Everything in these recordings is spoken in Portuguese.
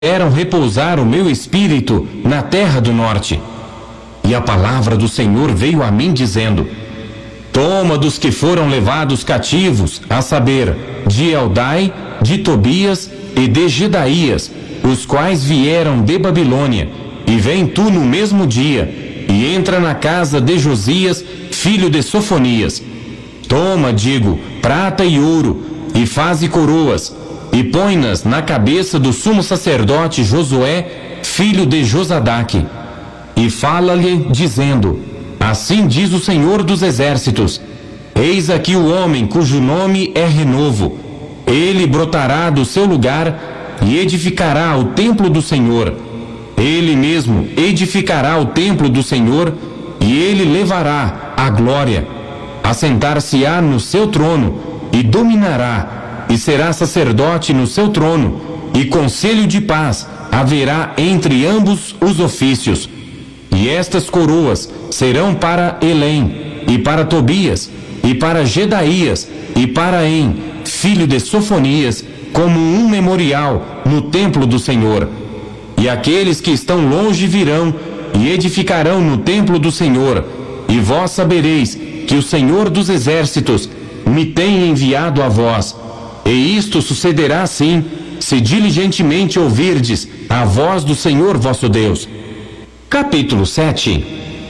fizeram repousar o meu espírito na terra do norte. E a palavra do Senhor veio a mim dizendo: toma dos que foram levados cativos, a saber, de Eldai, de Tobias e de Gedaías, os quais vieram de Babilônia, e vem tu no mesmo dia, e entra na casa de Josias, filho de Sofonias. Toma, digo, prata e ouro, e faze coroas, e põe-nas na cabeça do sumo sacerdote Josué, filho de Josadaque. E fala-lhe, dizendo: assim diz o Senhor dos Exércitos: eis aqui o homem cujo nome é Renovo. Ele brotará do seu lugar e edificará o templo do Senhor. Ele mesmo edificará o templo do Senhor, e ele levará a glória. Assentar-se-á no seu trono e dominará, e será sacerdote no seu trono, e conselho de paz haverá entre ambos os ofícios. E estas coroas serão para Elém, e para Tobias, e para Gedaías, e para En, filho de Sofonias, como um memorial no templo do Senhor. E aqueles que estão longe virão e edificarão no templo do Senhor, e vós sabereis que o Senhor dos Exércitos me tem enviado a vós. E isto sucederá assim, se diligentemente ouvirdes a voz do Senhor vosso Deus. Capítulo 7.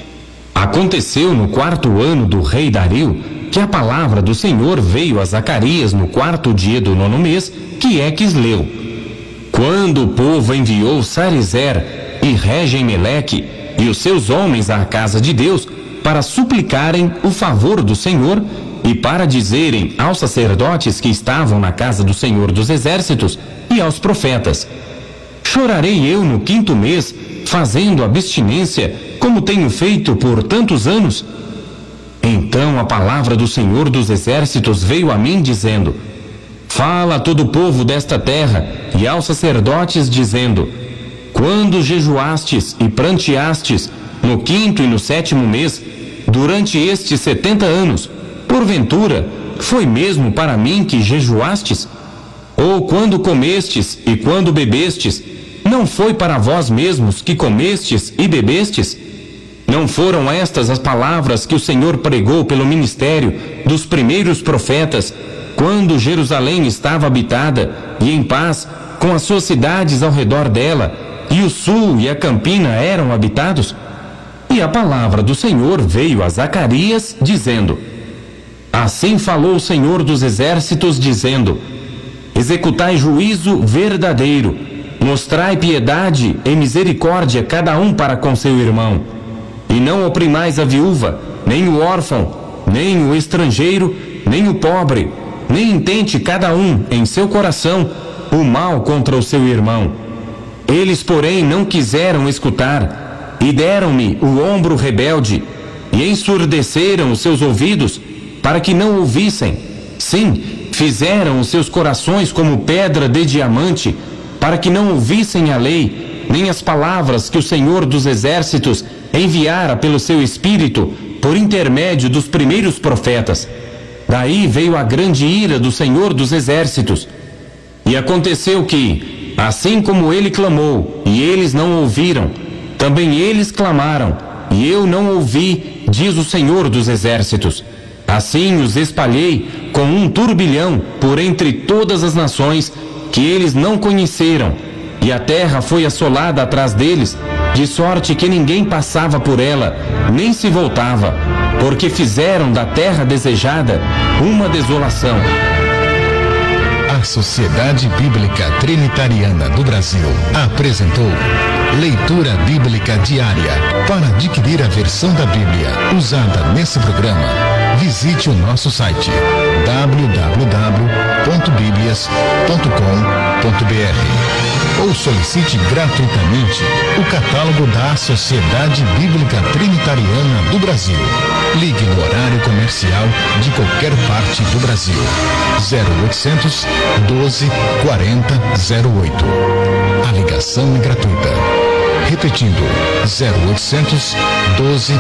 Aconteceu no 4º ano do rei Dario, que a palavra do Senhor veio a Zacarias no 4º dia do 9º mês, que é Quisleu. Quando o povo enviou Sarezer e Regem-Meleque e os seus homens à casa de Deus para suplicarem o favor do Senhor e para dizerem aos sacerdotes que estavam na casa do Senhor dos Exércitos e aos profetas: chorarei eu no 5º mês, fazendo abstinência, como tenho feito por tantos anos? Então a palavra do Senhor dos Exércitos veio a mim dizendo: fala a todo o povo desta terra e aos sacerdotes dizendo: quando jejuastes e pranteastes no 5º e no 7º mês, durante estes 70 anos, porventura foi mesmo para mim que jejuastes? Ou quando comestes e quando bebestes, não foi para vós mesmos que comestes e bebestes? Não foram estas as palavras que o Senhor pregou pelo ministério dos primeiros profetas, quando Jerusalém estava habitada e em paz, com as suas cidades ao redor dela, e o sul e a campina eram habitados? E a palavra do Senhor veio a Zacarias, dizendo: assim falou o Senhor dos Exércitos, dizendo: executai juízo verdadeiro, mostrai piedade e misericórdia cada um para com seu irmão, e não oprimais a viúva, nem o órfão, nem o estrangeiro, nem o pobre, nem intente cada um em seu coração o mal contra o seu irmão. Eles, porém, não quiseram escutar, e deram-me o ombro rebelde, e ensurdeceram os seus ouvidos, para que não ouvissem. Sim, fizeram os seus corações como pedra de diamante, para que não ouvissem a lei, nem as palavras que o Senhor dos Exércitos enviara pelo seu Espírito, por intermédio dos primeiros profetas. Daí veio a grande ira do Senhor dos Exércitos. E aconteceu que, assim como ele clamou, e eles não ouviram, também eles clamaram, e eu não ouvi, diz o Senhor dos Exércitos. Assim os espalhei com um turbilhão por entre todas as nações que eles não conheceram, e a terra foi assolada atrás deles, de sorte que ninguém passava por ela, nem se voltava, porque fizeram da terra desejada uma desolação. A Sociedade Bíblica Trinitariana do Brasil apresentou Leitura Bíblica Diária. Para adquirir a versão da Bíblia usada nesse programa, visite o nosso site www.biblias.com.br ou solicite gratuitamente o catálogo da Sociedade Bíblica Trinitariana do Brasil. Ligue no horário comercial de qualquer parte do Brasil. 0800 12 40 08. A ligação é gratuita. Repetindo, 0800 12